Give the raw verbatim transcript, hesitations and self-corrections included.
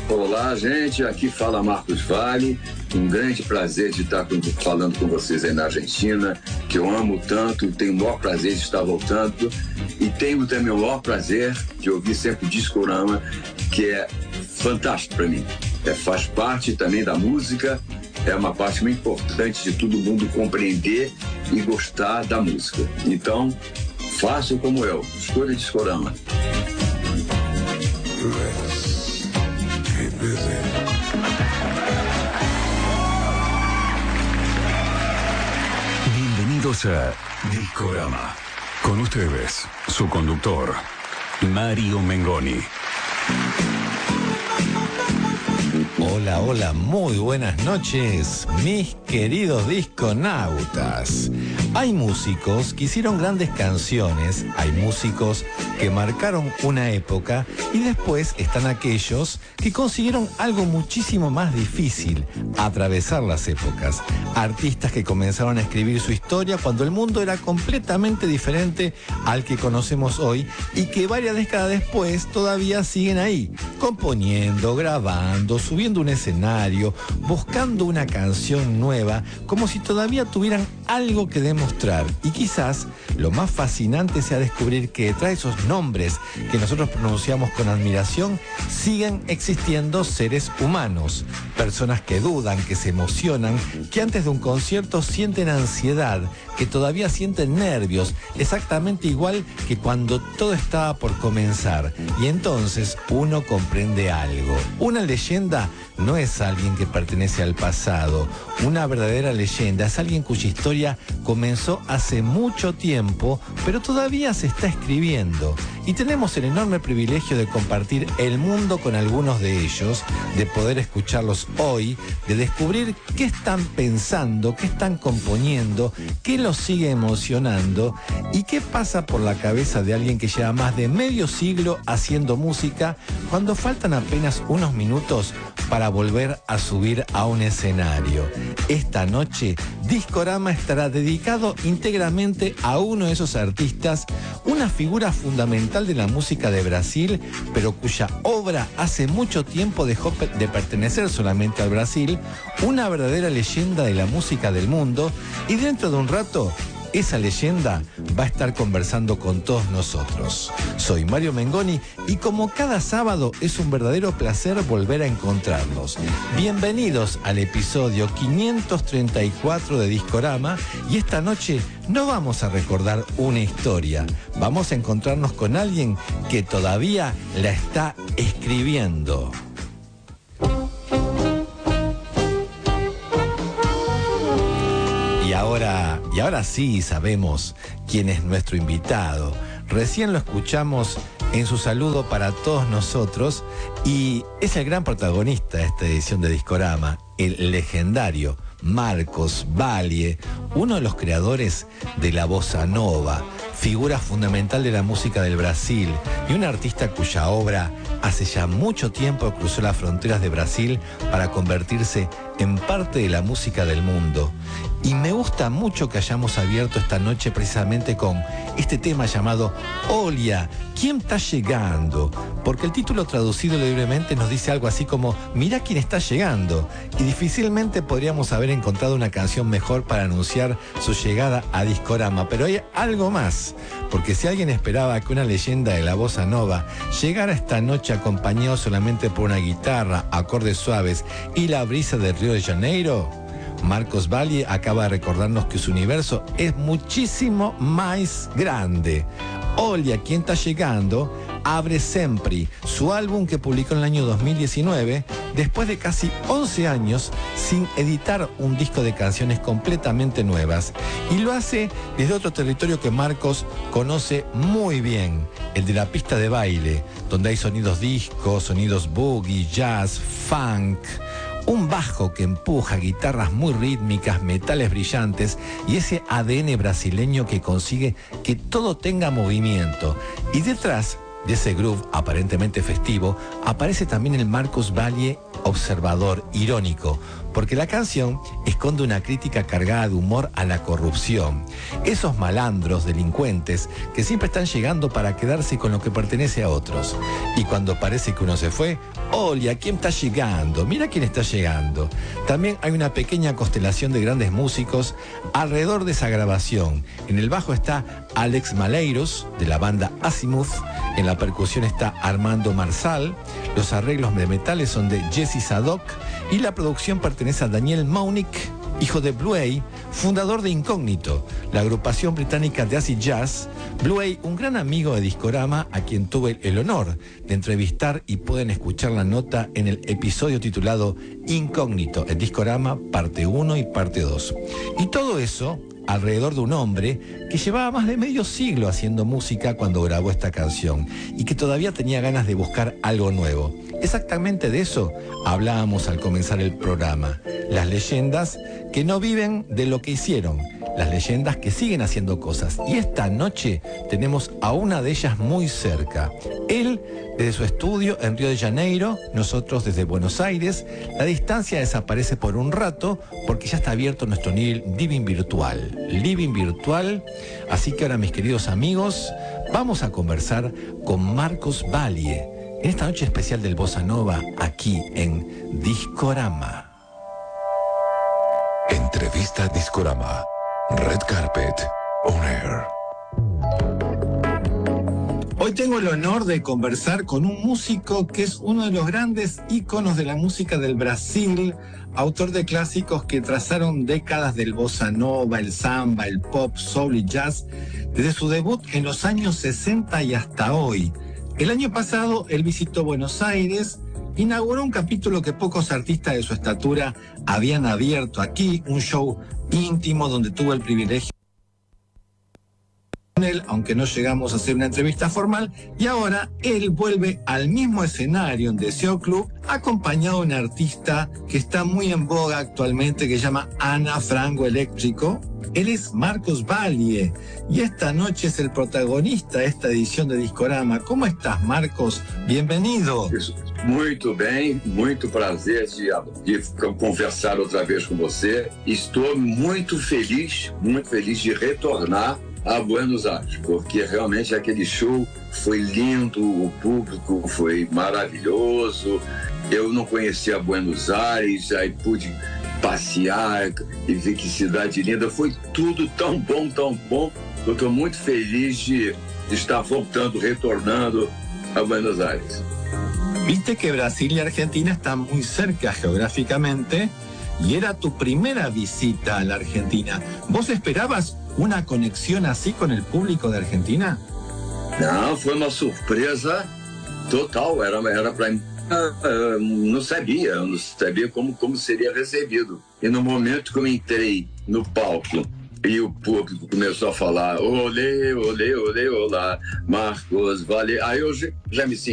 Olá, gente, aqui fala Marcos Valle, um grande prazer de estar com, falando com vocês aí na Argentina, que eu amo tanto, tenho o maior prazer de estar voltando e tenho também o maior prazer de ouvir sempre o Discorama, que é fantástico para mim, é, faz parte também da música, é uma parte muito importante de todo mundo compreender e gostar da música. Então, façam como eu, escolha Discorama. Bienvenidos a Discorama. Con ustedes, su conductor, Mario Mengoni. Hola, hola, muy buenas noches, mis queridos disconautas. Hay músicos que hicieron grandes canciones, hay músicos que marcaron una época y después están aquellos que consiguieron algo muchísimo más difícil, atravesar las épocas. Artistas que comenzaron a escribir su historia cuando el mundo era completamente diferente al que conocemos hoy y que varias décadas después todavía siguen ahí, componiendo, grabando, subiendo un escenario, buscando una canción nueva, como si todavía tuvieran algo que demostrar. Y quizás lo más fascinante sea descubrir que detrás de esos nombres que nosotros pronunciamos con admiración, siguen existiendo seres humanos, personas que dudan, que se emocionan, que antes de un concierto sienten ansiedad, que todavía sienten nervios, exactamente igual que cuando todo estaba por comenzar. Y entonces uno comprende algo. Una leyenda no es alguien que pertenece al pasado. Una verdadera leyenda es alguien cuya historia comenzó hace mucho tiempo, pero todavía se está escribiendo. Y tenemos el enorme privilegio de compartir el mundo con algunos de ellos, de poder escucharlos hoy, de descubrir qué están pensando, qué están componiendo, qué los sigue emocionando y qué pasa por la cabeza de alguien que lleva más de medio siglo haciendo música cuando faltan apenas unos minutos para volver a subir a un escenario. Esta noche, Discorama estará dedicado íntegramente a uno de esos artistas, una figura fundamental de la música de Brasil, pero cuya obra hace mucho tiempo dejó de pertenecer solamente al Brasil, una verdadera leyenda de la música del mundo, y dentro de un rato esa leyenda va a estar conversando con todos nosotros. Soy Mario Mengoni y como cada sábado es un verdadero placer volver a encontrarnos. Bienvenidos al episodio quinientos treinta y cuatro de Discorama y esta noche no vamos a recordar una historia, vamos a encontrarnos con alguien que todavía la está escribiendo. Y ahora, y ahora sí sabemos quién es nuestro invitado. Recién lo escuchamos en su saludo para todos nosotros y es el gran protagonista de esta edición de Discorama, el legendario Marcos Valle, uno de los creadores de la bossa nova, figura fundamental de la música del Brasil y un artista cuya obra hace ya mucho tiempo cruzó las fronteras de Brasil para convertirse en parte de la música del mundo. Y me gusta mucho que hayamos abierto esta noche precisamente con este tema llamado Olha, ¿quién está llegando? Porque el título traducido libremente nos dice algo así como mirá quién está llegando. Y difícilmente podríamos haber encontrado una canción mejor para anunciar su llegada a Discorama. Pero hay algo más, porque si alguien esperaba que una leyenda de la bossa nova llegara esta noche acompañado solamente por una guitarra, acordes suaves y la brisa del Río de Janeiro, Marcos Valle acaba de recordarnos que su universo es muchísimo más grande. Olha, ¿quién está llegando? Abre Sempre, su álbum que publicó en el año dos mil diecinueve, después de casi once años sin editar un disco de canciones completamente nuevas. Y lo hace desde otro territorio que Marcos conoce muy bien, el de la pista de baile, donde hay sonidos disco, sonidos boogie, jazz, funk, un bajo que empuja, guitarras muy rítmicas, metales brillantes y ese A D N brasileño que consigue que todo tenga movimiento. Y detrás de ese groove aparentemente festivo, aparece también el Marcos Valle observador, irónico, porque la canción esconde una crítica cargada de humor a la corrupción. Esos malandros, delincuentes, que siempre están llegando para quedarse con lo que pertenece a otros. Y cuando parece que uno se fue, ¡oye! ¿Quién está llegando? Mira quién está llegando. También hay una pequeña constelación de grandes músicos alrededor de esa grabación. En el bajo está Alex Maleiros, de la banda Azimuth. En la percusión está Armando Marsal. Los arreglos de metales son de Jesse Sadok. Y la producción pertenece a Daniel Maunick, hijo de Bluey, fundador de Incógnito, la agrupación británica de acid jazz. Bluey, un gran amigo de Discorama, a quien tuve el honor de entrevistar, y pueden escuchar la nota en el episodio titulado Incógnito, en Discorama, parte uno y parte dos. Y todo eso alrededor de un hombre que llevaba más de medio siglo haciendo música cuando grabó esta canción y que todavía tenía ganas de buscar algo nuevo. Exactamente de eso hablábamos al comenzar el programa. Las leyendas que no viven de lo que hicieron, las leyendas que siguen haciendo cosas. Y esta noche tenemos a una de ellas muy cerca. Él desde su estudio en Río de Janeiro, nosotros desde Buenos Aires. La distancia desaparece por un rato porque ya está abierto nuestro living virtual. Living virtual. Así que ahora, mis queridos amigos, vamos a conversar con Marcos Valle en esta noche especial del Bossa Nova aquí en Discorama. Entrevista Discorama. Red Carpet On Air. Hoy tengo el honor de conversar con un músico que es uno de los grandes íconos de la música del Brasil, autor de clásicos que trazaron décadas del bossa nova, el samba, el pop, soul y jazz, desde su debut en los años sesenta y hasta hoy. El año pasado él visitó Buenos Aires, inauguró un capítulo que pocos artistas de su estatura habían abierto aquí, un show íntimo donde tuvo el privilegio con él, aunque no llegamos a hacer una entrevista formal, y ahora él vuelve al mismo escenario en Deseo Club, acompañado de un artista que está muy en boga actualmente, que se llama Ana Frango Eléctrico. Él es Marcos Valle, y esta noche es el protagonista de esta edición de Discorama. ¿Cómo estás, Marcos? Bienvenido. Muito bem, muito prazer de, de conversar outra vez com você. Estou muito feliz, muito feliz de retornar a Buenos Aires, porque realmente aquele show foi lindo, o público foi maravilhoso. Eu não conhecia Buenos Aires, aí pude passear e ver que cidade linda. Foi tudo tão bom, tão bom. Eu estou muito feliz de, de estar voltando, retornando a Buenos Aires. Viste que Brasil y Argentina están muy cerca geográficamente y era tu primera visita a la Argentina. ¿Vos esperabas una conexión así con el público de Argentina? Não, foi uma surpresa total. Era, era para mim. Uh, não sabia, não sabia como, como seria recebido. E no momento que eu entrei no palco e o público começou a falar olê, olê, olê, olá, Marcos Valle, aí eu já me senti